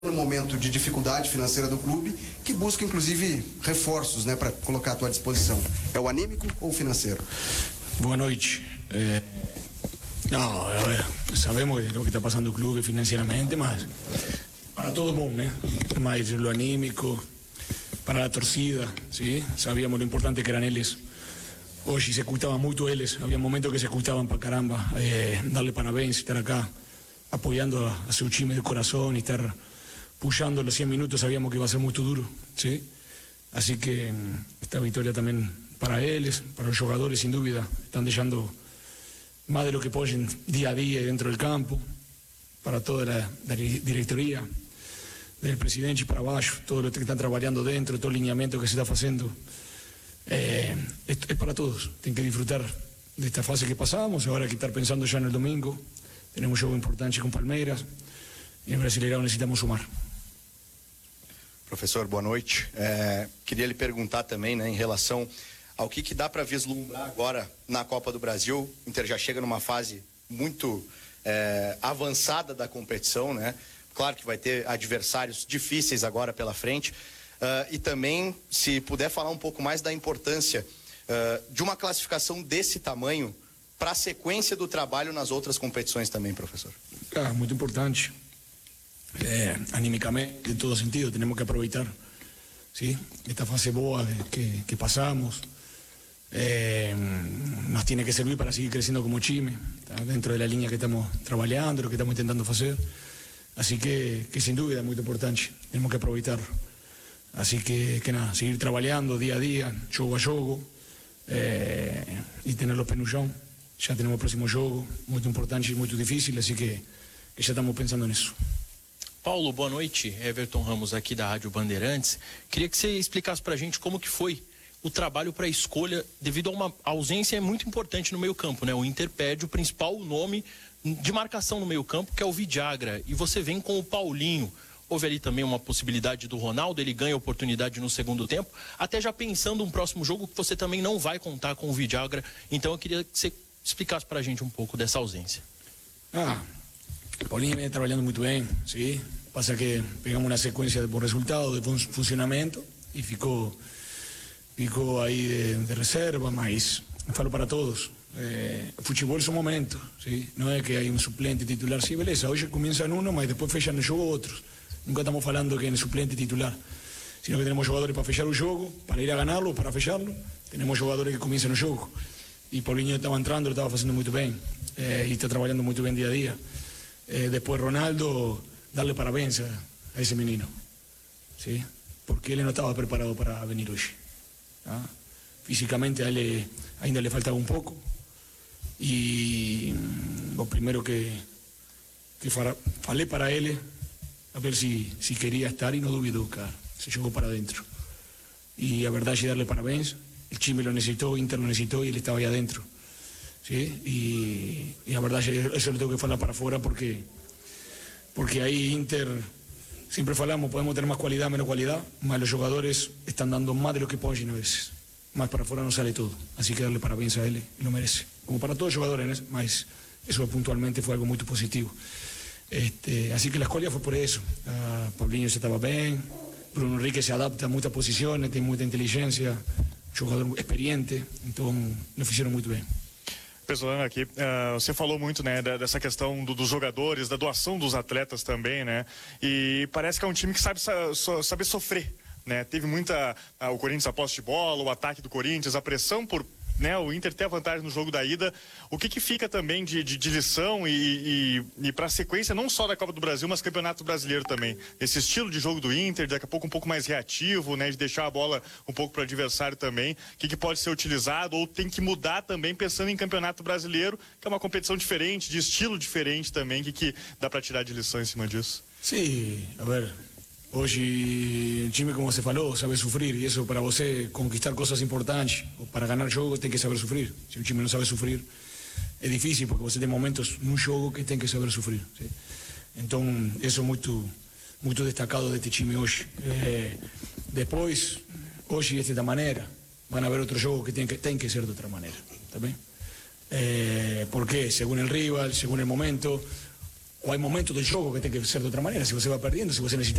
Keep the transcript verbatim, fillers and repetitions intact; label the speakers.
Speaker 1: no momento de dificuldade financeira do clube, que busca inclusive reforços, né, para colocar à tua disposição. É o anímico ou o financeiro?
Speaker 2: Boa noite. Eh, no, a ver, sabemos lo que está pasando el club financieramente, mas para todo bom, né? Mas lo anímico, para a torcida, ¿sí? Sabíamos lo importante que eran eles. Hoje se escutaban muito eles, havia momentos que se escutaban para caramba. Eh, darle parabéns, estar acá apoyando a, a seu time de corazón y estar puxando los cien minutos, sabíamos que iba a ser muy duro, ¿sí? Así que esta victoria también para ellos, para los jugadores, sin duda, están dejando más de lo que pueden día a día dentro del campo, para toda la, la directoría, del presidente y para abajo, todo lo que están trabajando dentro, todo el lineamiento que se está haciendo. Eh, es, es para todos, tienen que disfrutar de esta fase que pasamos, ahora hay que estar pensando ya en el domingo, tenemos un juego importante con Palmeiras, e no Brasileirão necessitamos sumar.
Speaker 3: Professor, boa noite. É, queria lhe perguntar também, né, em relação ao que, que dá para vislumbrar agora na Copa do Brasil. O Inter já chega numa fase muito é, avançada da competição, né? Claro que vai ter adversários difíceis agora pela frente. Uh, e também, se puder falar um pouco mais da importância uh, de uma classificação desse tamanho para a sequência do trabalho nas outras competições também, professor.
Speaker 2: Ah, muito importante. Eh, anímicamente, en todo sentido, tenemos que aprovechar, ¿sí? Esta fase boa que, que pasamos. Eh, nos tiene que servir para seguir creciendo como time, ¿tá? Dentro de la línea que estamos trabajando, lo que estamos intentando hacer. Así que, que sin duda es muy importante, tenemos que aprovecharlo. Así que, que nada, seguir trabajando día a día, jogo a jogo, eh, y tener los penullón. Ya tenemos el próximo jogo, muy importante y muy difícil, así que, que ya estamos pensando en eso.
Speaker 4: Paulo, boa noite. Everton Ramos aqui da Rádio Bandeirantes. Queria que você explicasse pra gente como que foi o trabalho para a escolha, devido a uma ausência muito importante no meio-campo, né? O Inter perde o principal nome de marcação no meio-campo, que é o Vidagra, e você vem com o Paulinho. Houve ali também uma possibilidade do Ronaldo, ele ganha oportunidade no segundo tempo, até já pensando um próximo jogo que você também não vai contar com o Vidagra. Então eu queria que você explicasse pra gente um pouco dessa ausência.
Speaker 2: Ah, Paulinho viene trabajando muy bien, ¿sí? Pasa que pegamos una secuencia de buen resultado, de buen funcionamiento, y ficó, ficó ahí de, de reserva, mas falo para todos. Eh, futebol es un momento, ¿sí? No es que hay un suplente titular, sí, beleza, hoy comienzan uno, mas después fechan el juego otros. Nunca estamos hablando que es el suplente titular, sino que tenemos jugadores para fechar el juego, para ir a ganarlo, para fecharlo. Tenemos jugadores que comienzan el juego. Y Paulinho estaba entrando, lo estaba haciendo muy bien, eh, y está trabajando muy bien día a día. Eh, después Ronaldo, darle parabéns a, a ese menino, ¿sí? Porque él no estaba preparado para venir hoy. ¿Ah? Físicamente a él ainda le faltaba un poco, y lo primero que, que fara, falé para él, a ver si, si quería estar, y no duvidó, cara, se llegó para adentro. Y la verdad es darle parabéns, el Chime lo necesitó, Inter lo necesitó, y él estaba ahí adentro. ¿Sí? Y, y la verdad eso lo tengo que falar para afuera, porque porque ahí Inter, siempre falamos, podemos tener más cualidad, menos cualidad, mas los jugadores están dando más de lo que pueden a veces, más para afuera no sale todo, así que darle parabéns a él, y lo merece, como para todos los jugadores, mas eso puntualmente fue algo muy positivo. Este, así que la escuela fue por eso. uh, Paulinho se estaba bien, Bruno Henrique se adapta a muchas posiciones, tiene mucha inteligencia, jugador experiente, entonces lo hicieron muy bien.
Speaker 5: Pesolano aqui, uh, você falou muito, né, dessa questão do, dos jogadores, da doação dos atletas também, né, e parece que é um time que sabe so, saber sofrer, né, teve muita, uh, o Corinthians a posse de bola, o ataque do Corinthians, a pressão por, né, o Inter ter a vantagem no jogo da ida. O que que fica também de, de, de lição e, e, e para a sequência, não só da Copa do Brasil, mas Campeonato Brasileiro também? Esse estilo de jogo do Inter, daqui a pouco um pouco mais reativo, né, de deixar a bola um pouco para o adversário também. O que que pode ser utilizado ou tem que mudar também, pensando em Campeonato Brasileiro, que é uma competição diferente, de estilo diferente também. O que que dá para tirar de lição em cima disso?
Speaker 2: Sim, a ver... Hoy el time, como se falou, sabe sufrir, y eso para você conquistar cosas importantes, o para ganar jogos, tem que saber sufrir. Si un time no sabe sufrir, es difícil, porque você tem momentos en un jogo que tem que saber sufrir, ¿sí? Entonces, eso es muy, muy destacado de este time hoy. Eh, después, hoy es de esta manera, van a haber otros jogos que tienen que, tienen que ser de otra manera, ¿está bien? Eh, ¿Por qué? Según el rival, según el momento. ou há momentos do jogo que tem que ser de outra maneira. Se você vai perdendo, se você necessita